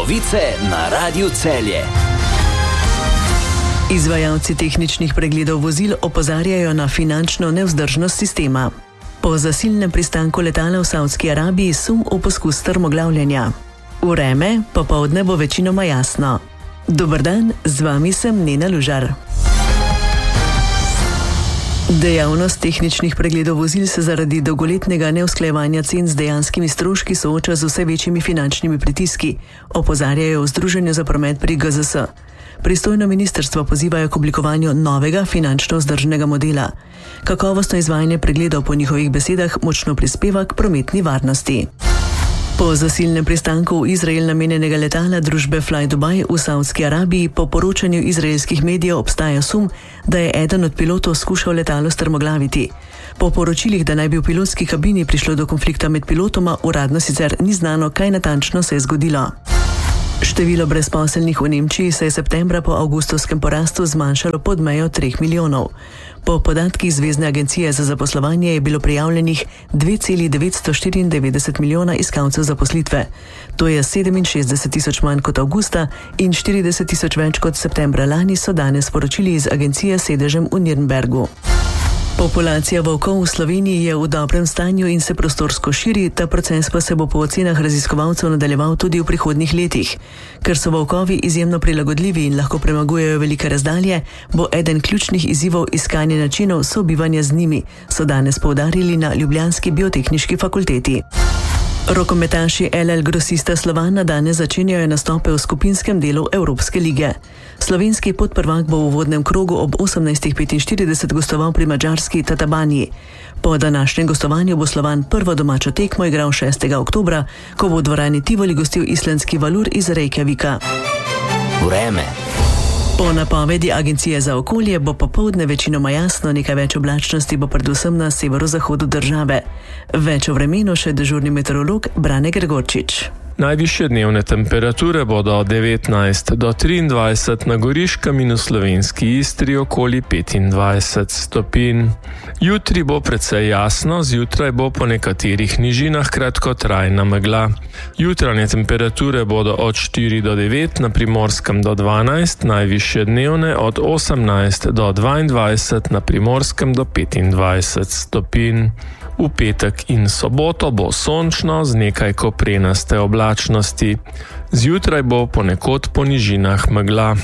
Novice na Radiu Celje. Izvajalci tehničnih pregledov vozil opozarjajo na finančno nevzdržnost sistema. Po zasilnem pristanku letala v Savdski Arabiji sum v poskus strmoglavljanja. Vreme, popoldne bo večinoma jasno. Dober dan, z vami sem Nena Lužar. Dejavnost tehničnih pregledov vozil se zaradi dolgoletnega neusklajevanja cen z dejanskimi stroški sooča z vse večjimi finančnimi pritiski, opozarjajo v Združenju za promet pri GZS. Pristojno ministrstvo pozivajo k oblikovanju novega finančno vzdržnega modela. Kakovostno izvajanje pregledov po njihovih besedah močno prispeva k prometni varnosti. Po zasilnem pristanku v Izrael namenjenega letala družbe Fly Dubai v Savdski Arabiji po poročanju izraelskih medijev obstaja sum, da je eden od pilotov skušal letalo strmoglaviti. Po poročilih, da naj bi v pilotski kabini prišlo do konflikta med pilotoma, uradno sicer ni znano, kaj natančno se je zgodilo. Število brezposelnih v Nemčiji se je septembra po avgustovskem porastu zmanjšalo pod mejo 3 milijonov. Po podatkih Zvezne agencije za zaposlovanje je bilo prijavljenih 2,994 milijona iskalcev zaposlitve. To je 67 tisoč manj kot avgusta in 40 tisoč več kot septembra lani, so danes sporočili iz agencije s sedežem v Nürnbergu. Populacija volkov v Sloveniji je v dobrem stanju in se prostorsko širi, ta proces pa se bo po ocenah raziskovalcev nadaljeval tudi v prihodnjih letih. Ker so volkovi izjemno prilagodljivi in lahko premagujejo velike razdalje, bo eden ključnih izzivov iskanje načinov sobivanja z njimi, so danes poudarili na ljubljanski biotehniški fakulteti. Rokometaši LL Grosista Slovana danes začenjajo nastope v skupinskem delu Evropske lige. Slovenski podprvak bo v uvodnem krogu ob 18:45 gostoval pri madžarski Tatabani. Po današnjem gostovanju bo Slovan prvo domačo tekmo igral 6. oktobra, ko bo v dvorani Tivoli gostil islandski Valur iz Reykjavika. Vreme. Po napovedi Agencije za okolje bo popoldne večinoma jasno, nekaj več oblačnosti bo predvsem na severozahodu države. Več o vremenu še dežurni meteorolog Brane Gregorčič. Najvišje dnevne temperature bodo od 19 do 23 na Goriškem in v slovenski Istri okoli 25 stopinj. Jutri bo precej jasno, zjutraj bo po nekaterih nižinah kratkotrajna megla. Jutranje temperature bodo od 4 do 9, na Primorskem do 12, najvišje dnevne od 18 do 22, na Primorskem do 25 stopinj. V petek in soboto bo sončno z nekaj koprenaste oblačnosti. Zjutraj bo ponekod po nižinah megla.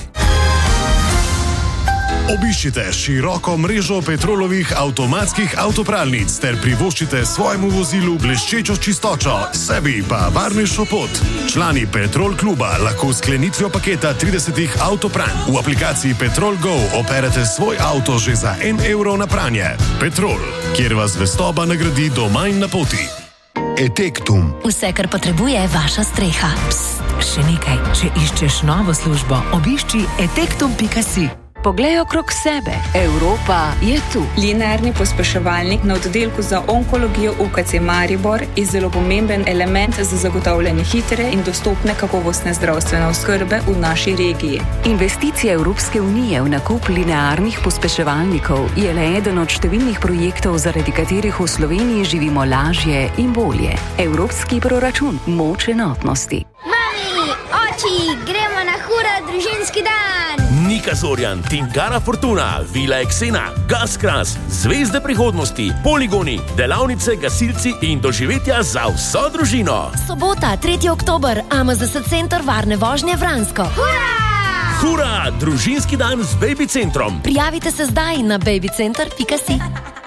Obiščite široko mrežo Petrolovih avtomatskih avtopralnic ter privoščite svojemu vozilu bleščečo čistočo, sebi pa varnejšo pot. Člani Petrol kluba lahko sklenitvijo paketa 30 avtopranj v aplikaciji Petrol Go operete svoj avto že za 1 evro na pranje. Petrol, kjer vas zvestoba nagradi doma in na poti. Etektum. Vse, kar potrebuje vaša streha. Psst, še nekaj. Če iščeš novo službo, obišči etektum.si. Poglej okrog sebe. Evropa je tu. Linearni pospeševalnik na oddelku za onkologijo UKC Maribor je zelo pomemben element za zagotavljanje hitre in dostopne kakovostne zdravstvene oskrbe v naši regiji. Investicija Evropske unije v nakup linearnih pospeševalnikov je le eden od številnih projektov, zaradi katerih v Sloveniji živimo lažje in bolje. Evropski proračun, moč enotnosti. Mami, oči, gremo na hura družinski dan! Nika Zorjan, Tingara Fortuna, Vila Eksena, Gaskras, Zvezde prihodnosti, poligoni, delavnice, gasilci in doživetja za vso družino. Sobota, 3. oktober, AMZS Center varne vožnje Vransko. Hura! Hura, družinski dan z Baby Centrom. Prijavite se zdaj na babycenter.si.